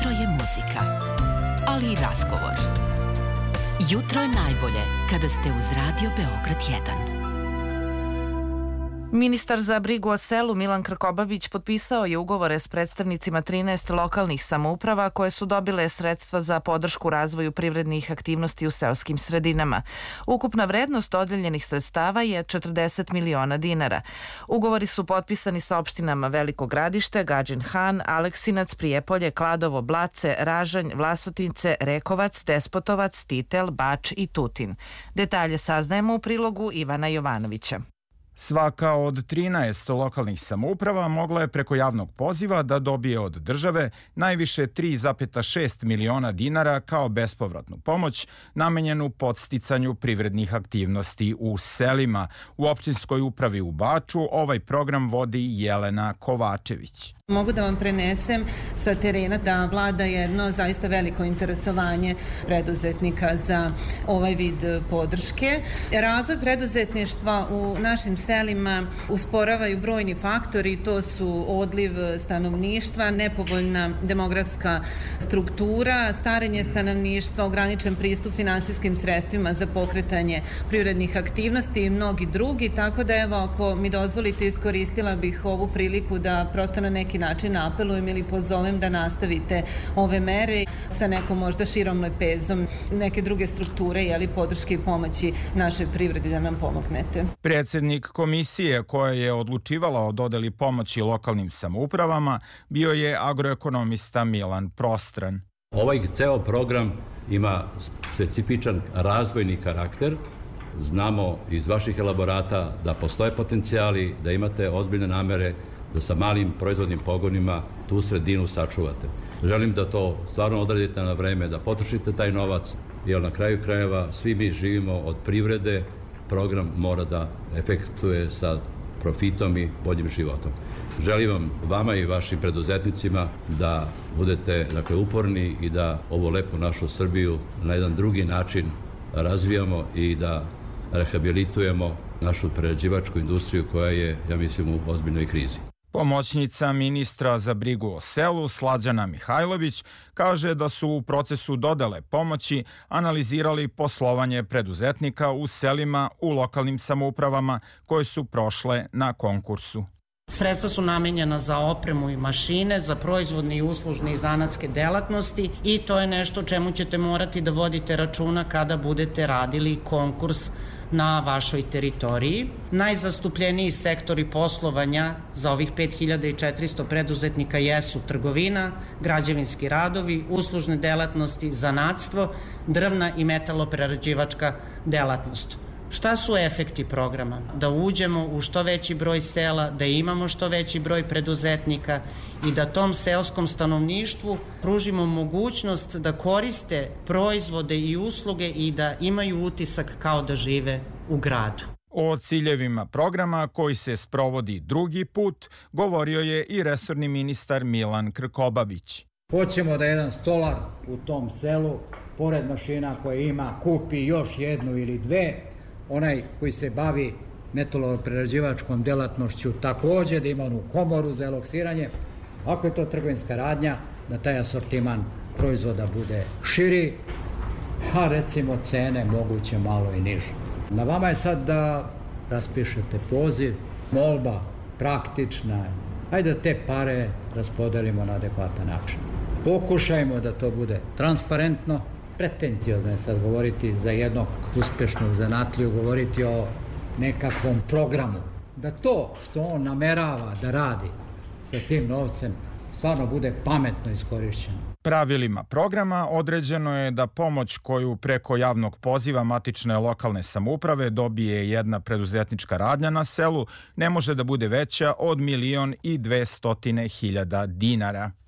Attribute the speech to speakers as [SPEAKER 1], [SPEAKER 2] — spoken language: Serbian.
[SPEAKER 1] Jutro je muzika, ali i razgovor. Jutro je najbolje kada ste uz Radio Beograd 1.
[SPEAKER 2] Ministar za brigu o selu Milan Krkobabić potpisao je ugovore s predstavnicima 13 lokalnih samouprava koje su dobile sredstva za podršku razvoju privrednih aktivnosti u seoskim sredinama. Ukupna vrednost dodeljenih sredstava je 40 miliona dinara. Ugovori su potpisani sa opštinama Veliko Gradište, Gadžin Han, Aleksinac, Prijepolje, Kladovo, Blace, Ražanj, Vlasotince, Rekovac, Despotovac, Titel, Bač i Tutin. Detalje saznajemo u prilogu Ivana Jovanovića.
[SPEAKER 3] Svaka od 13 lokalnih samouprava mogla je preko javnog poziva da dobije od države najviše 3,6 miliona dinara kao bespovratnu pomoć namenjenu podsticanju privrednih aktivnosti u selima. U opštinskoj upravi u Baču ovaj program vodi Jelena Kovačević.
[SPEAKER 4] Mogu da vam prenesem sa terena da vlada jedno zaista veliko interesovanje preduzetnika za ovaj vid podrške. Razvoj preduzetništva u našim selima usporavaju brojni faktori, to su odliv stanovništva, nepovoljna demografska struktura, starenje stanovništva, ograničen pristup finansijskim sredstvima za pokretanje privrednih aktivnosti i mnogi drugi, tako da evo ako mi dozvolite iskoristila bih ovu priliku da prosto na neki način apelujem ili pozovem da nastavite ove mere sa nekom možda širom lepezom neke druge strukture podrške i pomoći našoj privredi da nam pomognete.
[SPEAKER 3] Predsjednik komisije koja je odlučivala o dodeli pomoći lokalnim samoupravama bio je agroekonomista Milan Prostran.
[SPEAKER 5] Ovaj ceo program ima specifičan razvojni karakter. Znamo iz vaših elaborata da postoje potencijali, da imate ozbiljne namere da sa malim proizvodnim pogonima tu sredinu sačuvate. Želim da to stvarno odradite na vreme, da potrošite taj novac, jer na kraju krajeva svi mi živimo od privrede, program mora da efektuje sa profitom i boljim životom. Želim vam, vama i vašim preduzetnicima da budete uporni i da ovu lepu našu Srbiju na jedan drugi način razvijamo i da rehabilitujemo našu prerađivačku industriju koja je, ja mislim, u ozbiljnoj krizi.
[SPEAKER 3] Pomoćnica ministra za brigu o selu Slađana Mihajlović kaže da su u procesu dodele pomoći analizirali poslovanje preduzetnika u selima u lokalnim samoupravama koje su prošle na konkursu.
[SPEAKER 6] Sredstva su namenjena za opremu i mašine, za proizvodne i uslužne i zanatske delatnosti i to je nešto čemu ćete morati da vodite računa kada budete radili konkurs na vašoj teritoriji. Najzastupljeniji sektori poslovanja za ovih 5400 preduzetnika jesu trgovina, građevinski radovi, uslužne delatnosti, zanatstvo, drvna i metaloprerađivačka delatnost. Šta su efekti programa? Da uđemo u što veći broj sela, da imamo što veći broj preduzetnika i da tom seoskom stanovništvu pružimo mogućnost da koriste proizvode i usluge i da imaju utisak kao da žive u gradu.
[SPEAKER 3] O ciljevima programa koji se sprovodi drugi put govorio je i resorni ministar Milan Krkobabić.
[SPEAKER 7] Hoćemo da jedan stolar u tom selu, pored mašina koje ima, kupi još jednu ili dve. Onaj koji se bavi metaloprerađivačkom delatnošću takođe da ima onu komoru za eloksiranje. Ako je to trgovinska radnja, da taj asortiman proizvoda bude širi, a recimo cene moguće malo i niže. Na vama je sad da raspišete poziv, molba praktična. Hajde da te pare raspodelimo na adekvatan način. Pokušajmo da to bude transparentno. Pretenciozno je sad govoriti za jednog uspešnog zanatliju, govoriti o nekakvom programu. Da to što on namerava da radi sa tim novcem stvarno bude pametno iskorišćeno.
[SPEAKER 3] Pravilima programa određeno je da pomoć koju preko javnog poziva matične lokalne samouprave dobije jedna preduzetnička radnja na selu ne može da bude veća od 1.200.000 dinara.